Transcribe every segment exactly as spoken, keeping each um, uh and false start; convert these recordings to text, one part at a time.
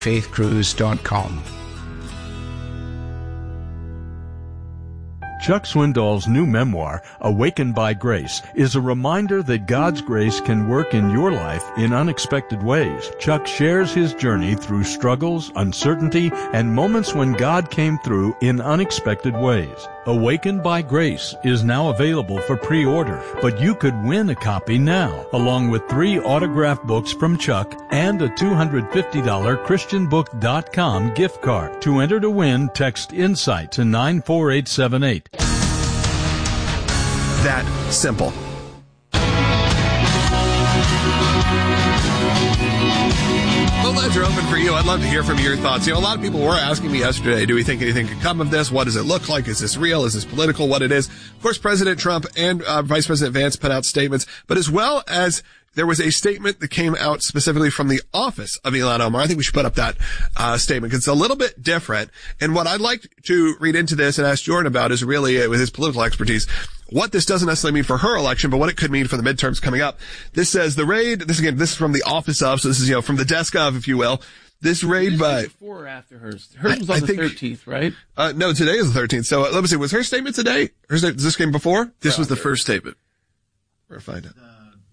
faith cruise dot com. Chuck Swindoll's new memoir, Awakened by Grace, is a reminder that God's grace can work in your life in unexpected ways. Chuck shares his journey through struggles, uncertainty, and moments when God came through in unexpected ways. Awakened by Grace is now available for pre-order, but you could win a copy now, along with three autographed books from Chuck and a two hundred fifty dollars christian book dot com gift card. To enter to win, text INSIGHT to nine four eight seven eight. That simple. Phone lines are open for you. I'd love to hear from your thoughts. You know, a lot of people were asking me yesterday, do we think anything could come of this? What does it look like? Is this real? Is this political? What it is? Of course, President Trump and uh, Vice President Vance put out statements, but as well as there was a statement that came out specifically from the office of Ilhan Omar. I think we should put up that uh statement because it's a little bit different. And what I'd like to read into this and ask Jordan about is really, uh, with his political expertise, what this doesn't necessarily mean for her election, but what it could mean for the midterms coming up. This says the raid, this again, this is from the office of, so this is, you know, from the desk of, if you will. This raid by... Before or after hers? Hers was on I, I the think, thirteenth, right? Uh, no, today is the thirteenth. So uh, let me see, was her statement today? Her sta- this came before? This was the first statement. Where find it?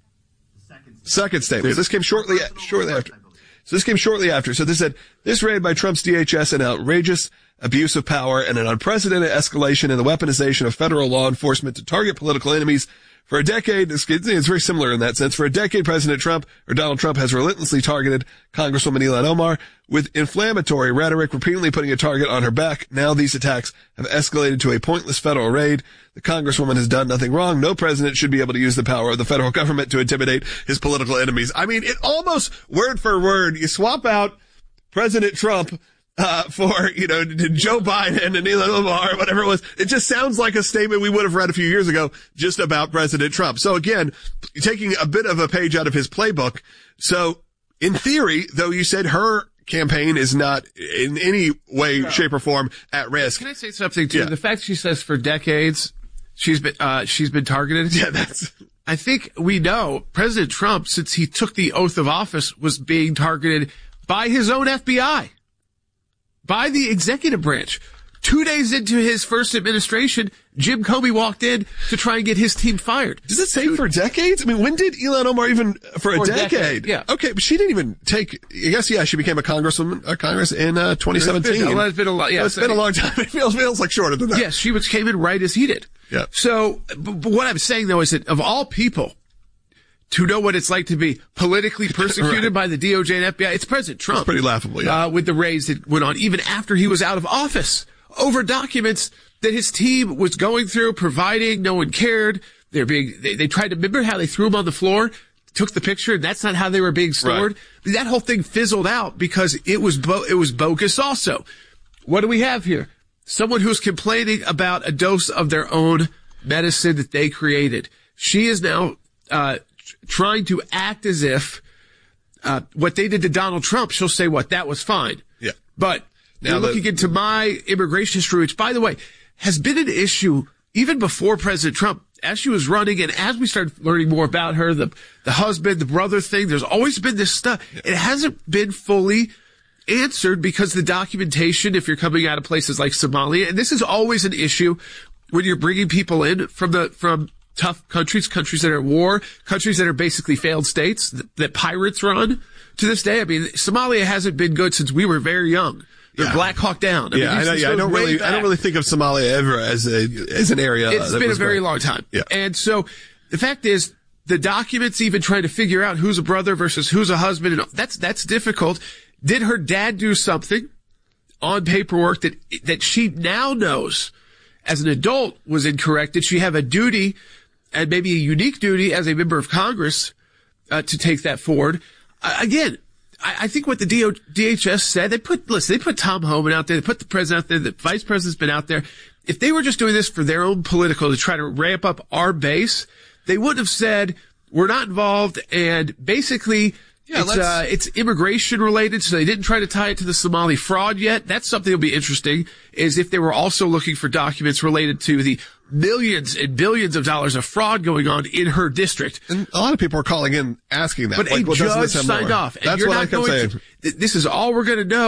Second statement. So this came shortly, shortly after. So this came shortly after. So this said, this raid by Trump's D H S an outrageous abuse of power and an unprecedented escalation in the weaponization of federal law enforcement to target political enemies. For a decade, it's very similar in that sense. For a decade, President Trump, or Donald Trump, has relentlessly targeted Congresswoman Ilhan Omar with inflammatory rhetoric, repeatedly putting a target on her back. Now these attacks have escalated to a pointless federal raid. The Congresswoman has done nothing wrong. No president should be able to use the power of the federal government to intimidate his political enemies. I mean, it almost word for word, you swap out President Trump Uh, for, you know, Joe Biden and Ilhan Omar, whatever it was. It just sounds like a statement we would have read a few years ago just about President Trump. So again, taking a bit of a page out of his playbook. So in theory, though you said her campaign is not in any way, no. shape or form at risk. Can I say something too? Yeah. The fact she says for decades she's been, uh, she's been targeted. Yeah, that's, I think we know President Trump, since he took the oath of office, was being targeted by his own F B I. By the executive branch. Two days into his first administration, Jim Comey walked in to try and get his team fired. Does it say Two, for decades? I mean, when did Ilhan Omar even, for a for decade? decade? Yeah. Okay, but she didn't even take, I guess, yeah, she became a congresswoman, uh, Congress in, uh, twenty seventeen. It's been, it's been a lot, yeah. It's been a long time. It feels, feels like shorter than that. Yes, she was, came in right as he did. Yeah. So, but, but what I'm saying though is that of all people, to know what it's like to be politically persecuted right. by the D O J and F B I, it's President Trump. It's pretty laughable, yeah. Uh, with the raids that went on, even after he was out of office, over documents that his team was going through, providing, no one cared. They're being, they, they tried to, remember how they threw him on the floor, took the picture, and that's not how they were being stored? Right. That whole thing fizzled out because it was, bo- it was bogus also. What do we have here? Someone who's complaining about a dose of their own medicine that they created. She is now, uh, trying to act as if uh what they did to Donald Trump, she'll say, what, that was fine. Yeah. But now you're looking the, into my immigration history, which, by the way, has been an issue even before President Trump, as she was running and as we started learning more about her, the the husband, the brother thing, there's always been this stuff. Yeah. It hasn't been fully answered because the documentation, if you're coming out of places like Somalia, and this is always an issue when you're bringing people in from the from tough countries, countries that are at war, countries that are basically failed states that, that pirates run to this day. I mean, Somalia hasn't been good since we were very young. They're yeah. Black Hawk Down. I yeah, mean, I, know, yeah I don't really, back. I don't really think of Somalia ever as a as an area. It's that been a very great. long time. Yeah. And so the fact is, the documents even trying to figure out who's a brother versus who's a husband, and that's that's difficult. Did her dad do something on paperwork that that she now knows as an adult was incorrect? Did she have a duty, and maybe a unique duty as a member of Congress, uh, to take that forward? Uh, again, I, I think what the D O, D H S said, they put, listen, they put Tom Homan out there, they put the president out there, the vice president's been out there. If they were just doing this for their own political, to try to ramp up our base, they wouldn't have said, we're not involved, and basically Yeah, it's, uh, it's immigration related, so they didn't try to tie it to the Somali fraud yet. That's something that'll be interesting, is if they were also looking for documents related to the millions and billions of dollars of fraud going on in her district. And a lot of people are calling in asking that. But like, a well, judge signed more? off. And That's you're what not I kept going saying. To, this is all we're going to know.